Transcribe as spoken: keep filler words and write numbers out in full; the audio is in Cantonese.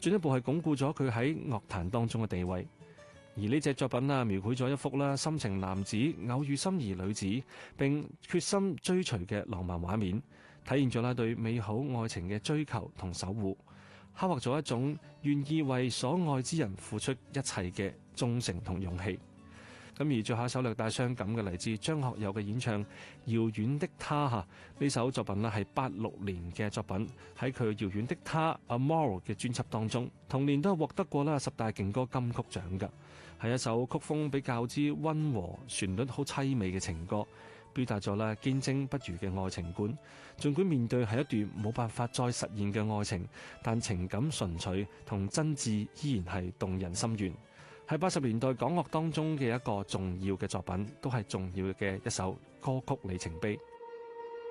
進一步係鞏固咗佢喺樂壇當中嘅地位。而呢隻作品啊，描繪咗一幅啦深情男子偶遇心儀女子並決心追隨嘅浪漫畫面，體現咗啦對美好愛情嘅追求同守護，刻畫咗一種願意為所愛之人付出一切嘅忠誠同勇氣。咁而最後一首略帶傷感嘅嚟自張學友嘅演唱《遙遠的他》嚇，呢首作品咧係八六年嘅作品，喺佢《遙遠的他》Amour 嘅專輯當中，同年都係獲得過啦十大勁歌金曲獎㗎，係一首曲風比較之溫和、旋律好凄美嘅情歌，表達咗啦堅貞不渝嘅愛情觀。儘管面對係一段冇辦法再實現嘅愛情，但情感純粹同真摯依然係動人心弦。喺八十年代港樂當中嘅一個重要嘅作品，都係重要嘅一首歌曲里程碑。